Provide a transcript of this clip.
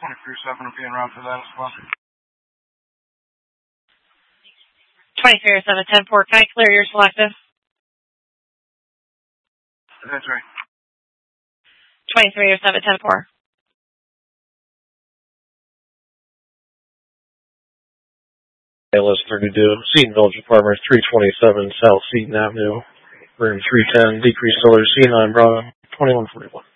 2307 will be en route for that as well. 2307, 10-4, can I clear your selective? That's right. 2307, 10-4. ALS 32, Seton Village Apartments, 327 South Seton Avenue, room 310, decreased solar C9 Bravo, 2141.